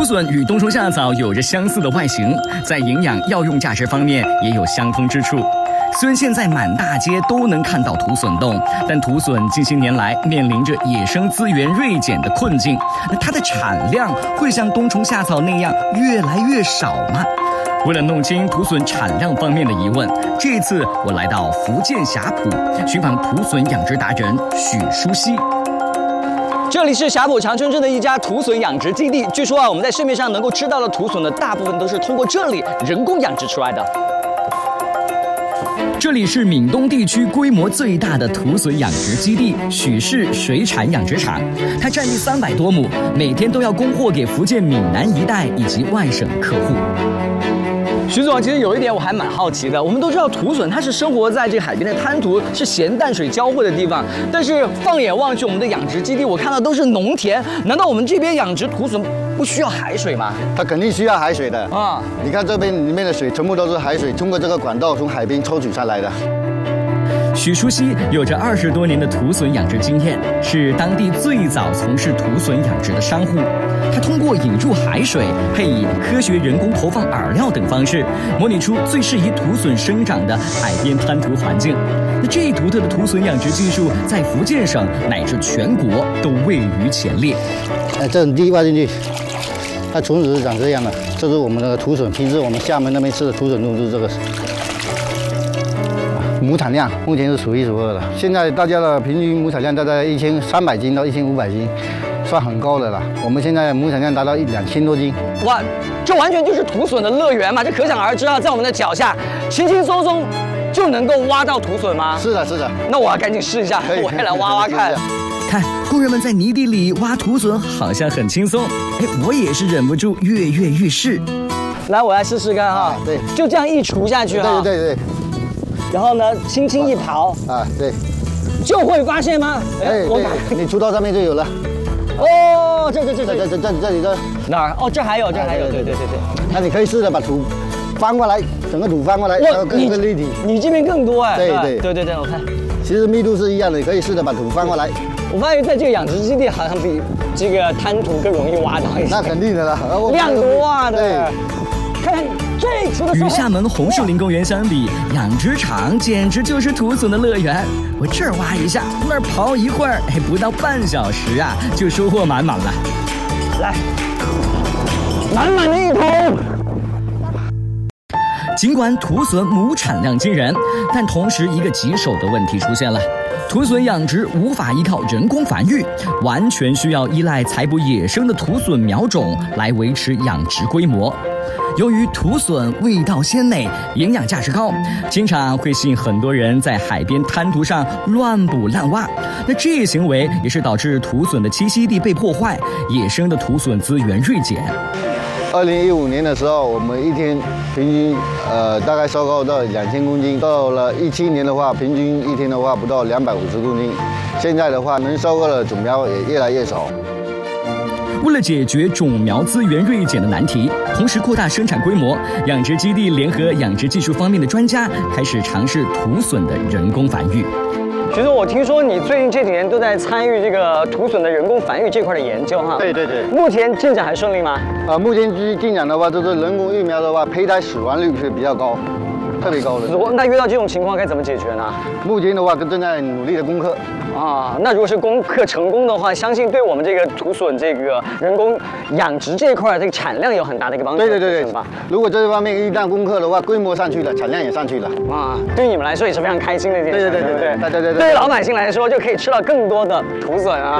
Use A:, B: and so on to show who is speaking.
A: 土笋与冬虫夏草有着相似的外形，在营养药用价值方面也有相通之处。虽然现在满大街都能看到土笋冻，但土笋近些年来面临着野生资源锐减的困境，那它的产量会像冬虫夏草那样越来越少吗？为了弄清土笋产量方面的疑问，这次我来到福建霞浦，寻访土笋养殖达人许淑熙。这里是霞浦长春镇的一家土笋养殖基地。据说我们在市面上能够吃到的土笋的大部分都是通过这里人工养殖出来的。这里是闽东地区规模最大的土笋养殖基地——许氏水产养殖场。它占地300多亩，每天都要供货给福建闽南一带以及外省客户。徐总，其实有一点我还蛮好奇的。我们都知道土笋它是生活在这个海边的滩涂，是咸淡水交汇的地方。但是放眼望去，我们的养殖基地我看到都是农田，难道我们这边养殖土笋不需要海水吗？
B: 它肯定需要海水的啊！你看这边里面的水全部都是海水，通过这个管道从海边抽取下来的。
A: 许淑熙有着20多年的土笋养殖经验，是当地最早从事土笋养殖的商户。他通过引入海水、配以科学人工投放饵料等方式，模拟出最适宜土笋生长的海边滩涂环境。那这一独特的土笋养殖技术，在福建省乃至全国都位于前列。
B: 这很低挖进去，它虫子是长这样的。这是我们的土笋，平时我们厦门那边吃的土笋都是这个。亩产量目前是数1数2的，现在大家的平均亩产量大概1300斤到1500斤，算很高的了。我们现在亩产量达到2000多斤。
A: 哇，这完全就是土笋的乐园嘛！这可想而知啊，在我们的脚下，轻轻松松就能够挖到土笋吗？
B: 是的，是的。
A: 那我要赶紧试一下，我也来挖挖看。看，工人们在泥地里挖土笋，好像很轻松。哎，我也是忍不住跃跃欲试。来，我来试试看哈。
B: 对，
A: 就这样一锄下去哈。
B: 对。
A: 然后呢，轻轻一刨
B: 啊，对，
A: 就会发现吗？
B: 哎，对，你锄到上面就有了。
A: 哦，这里的哪儿？哦，这还有，对。
B: 那你可以试着把土翻过来，整个土翻过来，然后更立体。
A: 你这边更多哎。对，我看。
B: 其实密度是一样的，你可以试着把土翻过来。
A: 我发现在这个养殖基地好像比这个滩涂更容易挖到一些。
B: 那肯定的啦，
A: 量多啊，对。看看这除了与厦门红树林公园相比，养殖场简直就是土笋的乐园。我这儿挖一下，那儿刨一会儿，哎，不到半小时啊，就收获满满了。来，满满的一桶。尽管土笋亩产量惊人，但同时一个棘手的问题出现了。土笋养殖无法依靠人工繁育，完全需要依赖采捕野生的土笋苗种来维持养殖规模。由于土笋味道鲜美，营养价值高，经常会吸引很多人在海边滩涂上乱捕滥挖。那这一行为也是导致土笋的栖息地被破坏，野生的土笋资源锐减。
B: 2015年的时候，我们一天平均大概收购到2000公斤，到了17年的话，平均一天的话不到250公斤。现在的话，能收购的种苗也越来越少。为了解决种苗资源锐减的难题，同时扩大生产规模，养殖基地联合养殖技术方面的专家，开始尝试土笋的人工繁育。徐总，我听说你最近这几年都在参与这个土笋的人工繁育这块的研究哈？对。目前进展还顺利吗？目前进展的话，就是人工育苗的话，胚胎死亡率是比较高，特别高的。那遇到这种情况该怎么解决呢？目前的话，正在努力的攻克。啊，那如果是攻克成功的话，相信对我们这个土笋这个人工养殖这一块这个产量有很大的一个帮助。对，吧？如果这方面一旦攻克的话，规模上去了，产量也上去了。啊，对你们来说也是非常开心的一件事。对。对老百姓来说就可以吃到更多的土笋啊。